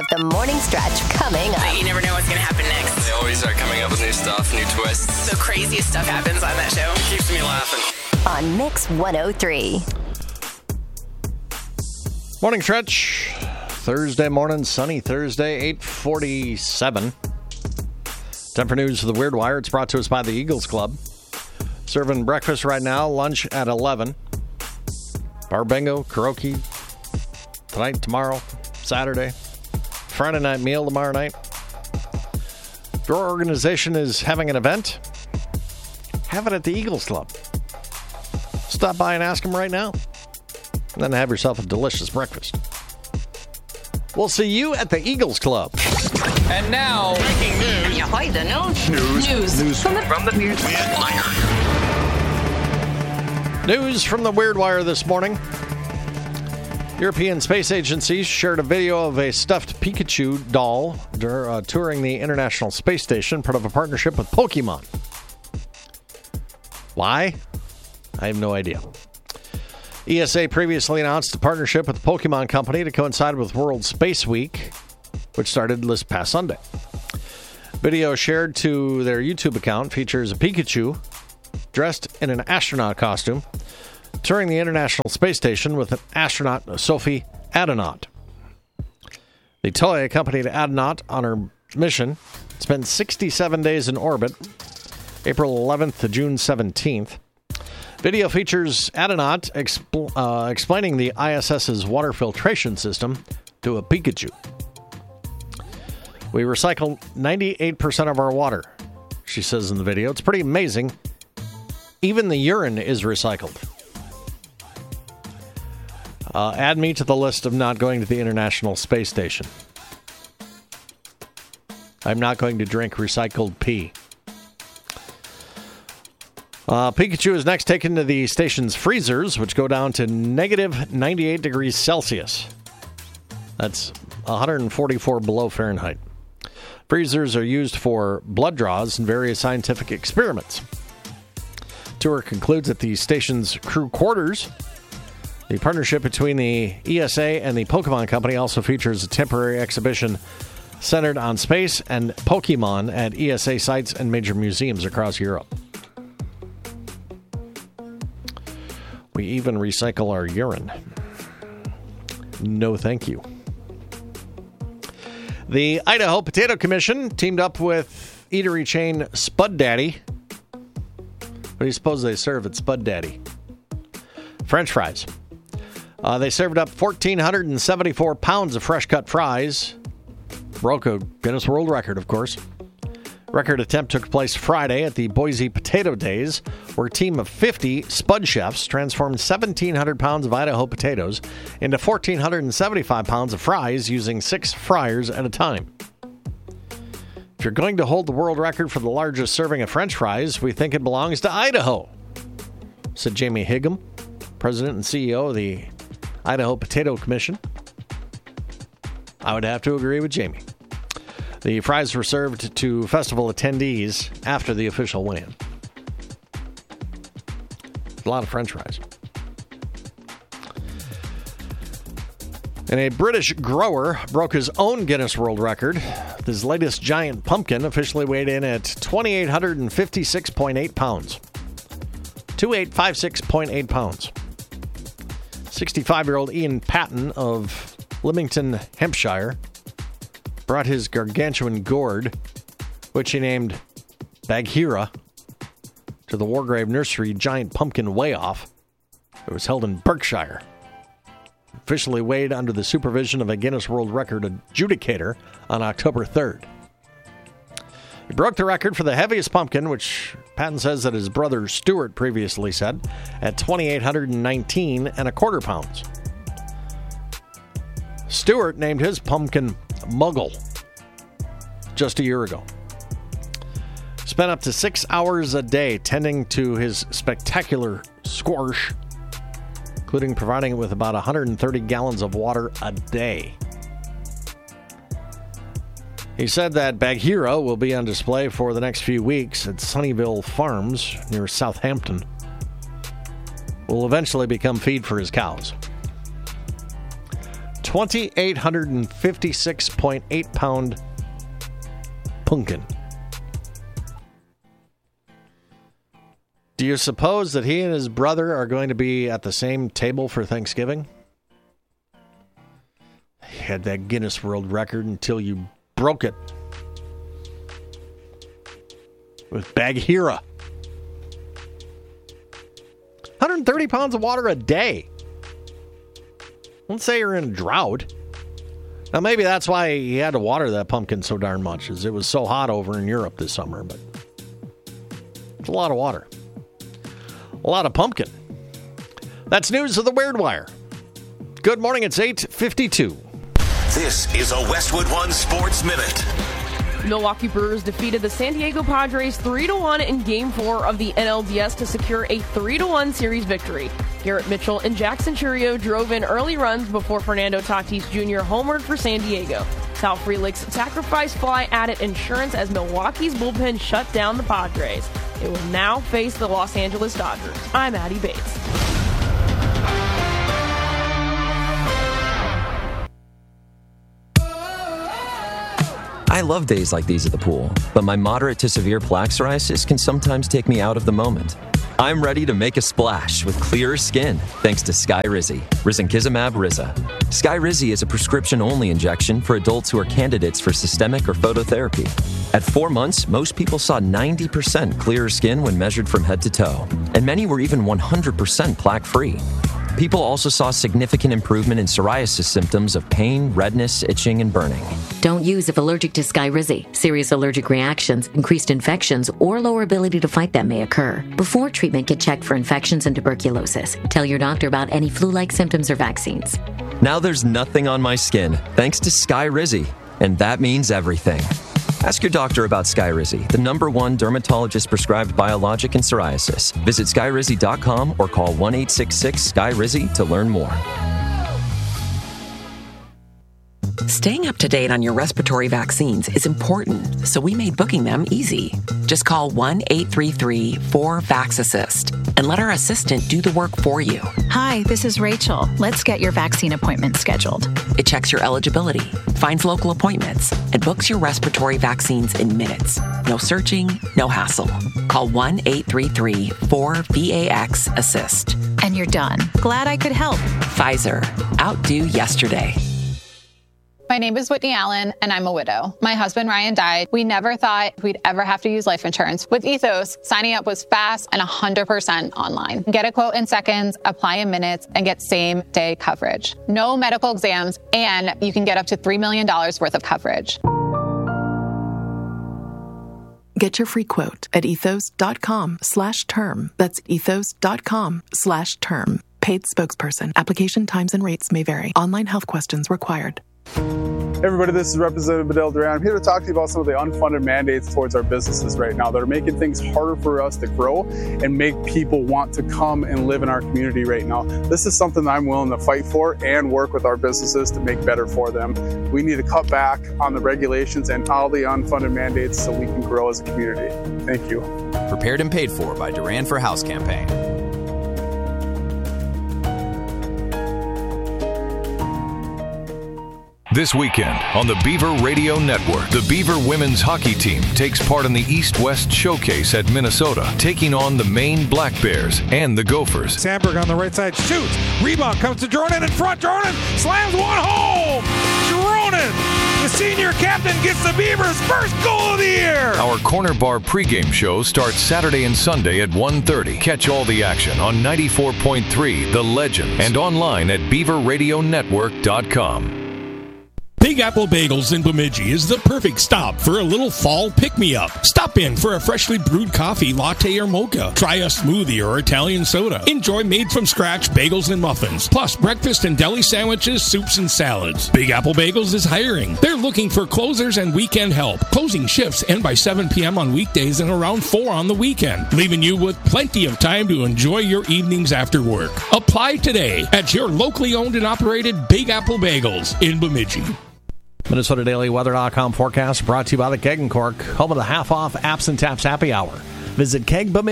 The Morning Stretch coming up. You never know what's going to happen next. They always are coming up with new stuff, new twists. The craziest stuff happens on that show. Keeps me laughing. On Mix 103. Morning Stretch. Thursday morning, sunny Thursday, 8:47. Time for news of the Weird Wire. It's brought to us by the Eagles Club. Serving breakfast right now, lunch at 11. Bar bingo, karaoke, tonight, tomorrow, Saturday. Friday night meal tomorrow night. If your organization is having an event, have it at the Eagles Club. Stop by and ask them right now. And then have yourself a delicious breakfast. We'll see you at the Eagles Club. And now, breaking news. News from the Weird Wire. News from the Weird Wire this morning. European Space Agency shared a video of a stuffed Pikachu doll touring the International Space Station, part of a partnership with Pokemon. Why? I have no idea. ESA previously announced a partnership with the Pokemon Company to coincide with World Space Week, which started this past Sunday. Video shared to their YouTube account features a Pikachu dressed in an astronaut costume touring the International Space Station with an astronaut, Sophie Adonaut. The toy accompanied Adonaut on her mission, spent 67 days in orbit, April 11th to June 17th. Video features Adonaut explaining the ISS's water filtration system to a Pikachu. We recycle 98% of our water, she says in the video. It's pretty amazing. Even the urine is recycled. Add me to the list of not going to the International Space Station. I'm not going to drink recycled pee. Pikachu is next taken to the station's freezers, which go down to negative 98 degrees Celsius. That's 144 below Fahrenheit. Freezers are used for blood draws and various scientific experiments. Tour concludes at the station's crew quarters. The partnership between the ESA and the Pokemon Company also features a temporary exhibition centered on space and Pokemon at ESA sites and major museums across Europe. We even recycle our urine. No, thank you. The Idaho Potato Commission teamed up with eatery chain Spud Daddy. What do you suppose they serve at Spud Daddy? French fries. They served up 1,474 pounds of fresh-cut fries. Broke a Guinness World Record, of course. Record attempt took place Friday at the Boise Potato Days, where a team of 50 Spud chefs transformed 1,700 pounds of Idaho potatoes into 1,475 pounds of fries using 6 fryers at a time. If you're going to hold the world record for the largest serving of French fries, we think it belongs to Idaho, said Jamie Higham, president and CEO of the Idaho Potato Commission. I would have to agree with Jamie. The fries were served to festival attendees after the official weigh-in. A lot of French fries. And a British grower broke his own Guinness World Record. His latest giant pumpkin officially weighed in at 2,856.8 pounds. 2,856.8 pounds. 65-year-old Ian Patton of Leamington, Hampshire, brought his gargantuan gourd, which he named Bagheera, to the Wargrave Nursery Giant Pumpkin Weigh-Off. It was held in Berkshire. Officially weighed under the supervision of a Guinness World Record adjudicator on October 3rd. He broke the record for the heaviest pumpkin, which Patton says that his brother Stuart previously said, at 2,819.25 pounds. Stuart named his pumpkin Muggle just a year ago. Spent up to 6 hours a day tending to his spectacular squash, including providing it with about 130 gallons of water a day. He said that Bagheera will be on display for the next few weeks at Sunnyville Farms near Southampton. Will eventually become feed for his cows. 2,856.8 pound pumpkin. Do you suppose that he and his brother are going to be at the same table for Thanksgiving? He had that Guinness World Record until you broke it with Bagheera. 130 pounds of water a day. Let's say you're in a drought. Now, maybe that's why he had to water that pumpkin so darn much, is it was so hot over in Europe this summer, but it's a lot of water. A lot of pumpkin. That's news of the Weird Wire. Good morning, it's 8:52. This is a Westwood One Sports Minute. Milwaukee Brewers defeated the San Diego Padres 3-1 in Game 4 of the NLDS to secure a 3-1 series victory. Garrett Mitchell and Jackson Chourio drove in early runs before Fernando Tatis Jr. homered for San Diego. Sal Frelick's sacrifice fly added insurance as Milwaukee's bullpen shut down the Padres. It will now face the Los Angeles Dodgers. I'm Addie Bates. I love days like these at the pool, but my moderate to severe plaque psoriasis can sometimes take me out of the moment. I'm ready to make a splash with clearer skin thanks to Skyrizi, Risankizumab Riza. Skyrizi is a prescription-only injection for adults who are candidates for systemic or phototherapy. At 4 months, most people saw 90% clearer skin when measured from head to toe, and many were even 100% plaque-free. People also saw significant improvement in psoriasis symptoms of pain, redness, itching, and burning. Don't use if allergic to Skyrizi. Serious allergic reactions, increased infections, or lower ability to fight them may occur. Before treatment, get checked for infections and tuberculosis. Tell your doctor about any flu-like symptoms or vaccines. Now there's nothing on my skin, thanks to Skyrizi, and that means everything. Ask your doctor about Skyrizi, the #1 dermatologist-prescribed biologic in psoriasis. Visit Skyrizi.com or call 1-866-SKYRIZI to learn more. Staying up to date on your respiratory vaccines is important, so we made booking them easy. Just call 1-833-4VAX-ASSIST and let our assistant do the work for you. Hi, this is Rachel. Let's get your vaccine appointment scheduled. It checks your eligibility, finds local appointments, and books your respiratory vaccines in minutes. No searching, no hassle. Call 1-833-4VAX-ASSIST. And you're done. Glad I could help. Pfizer. Outdo yesterday. My name is Whitney Allen, and I'm a widow. My husband, Ryan, died. We never thought we'd ever have to use life insurance. With Ethos, signing up was fast and 100% online. Get a quote in seconds, apply in minutes, and get same-day coverage. No medical exams, and you can get up to $3 million worth of coverage. Get your free quote at ethos.com/term. That's ethos.com/term. Paid spokesperson. Application times and rates may vary. Online health questions required. Hey everybody, this is Representative Bedell Duran. I'm here to talk to you about some of the unfunded mandates towards our businesses right now that are making things harder for us to grow and make people want to come and live in our community right now. This is something that I'm willing to fight for and work with our businesses to make better for them. We need to cut back on the regulations and all the unfunded mandates so we can grow as a community. Thank you. Prepared and paid for by Duran for House campaign. This weekend on the Beaver Radio Network, the Beaver women's hockey team takes part in the East-West Showcase at Minnesota, taking on the Maine Black Bears and the Gophers. Sandberg on the right side shoots. Rebound comes to Dronin in front. Dronin slams one home. Dronin, the senior captain, gets the Beavers' first goal of the year. Our Corner Bar pregame show starts Saturday and Sunday at 1:30. Catch all the action on 94.3 The Legends and online at BeaverRadioNetwork.com. Big Apple Bagels in Bemidji is the perfect stop for a little fall pick-me-up. Stop in for a freshly brewed coffee, latte, or mocha. Try a smoothie or Italian soda. Enjoy made-from-scratch bagels and muffins, plus breakfast and deli sandwiches, soups, and salads. Big Apple Bagels is hiring. They're looking for closers and weekend help. Closing shifts end by 7 p.m. on weekdays and around 4 on the weekend, leaving you with plenty of time to enjoy your evenings after work. Apply today at your locally owned and operated Big Apple Bagels in Bemidji. MinnesotaDailyWeather.com forecast brought to you by the Keg and Cork, home of the half-off Apps and Taps Happy Hour. Visit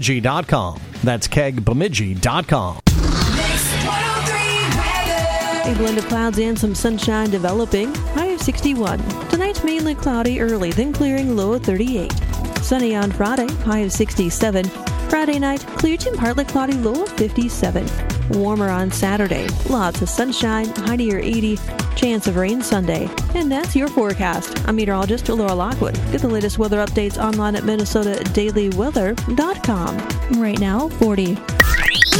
kegbemidji.com. That's kegbemidji.com. A blend of clouds and some sunshine developing. High of 61. Tonight's mainly cloudy early, then clearing, low of 38. Sunny on Friday, high of 67. Friday night, clear to partly cloudy, low of 57. Warmer on Saturday. Lots of sunshine, high near 80. Chance of rain Sunday. And that's your forecast. I'm meteorologist Laura Lockwood. Get the latest weather updates online at MinnesotaDailyWeather.com. Right now, 40.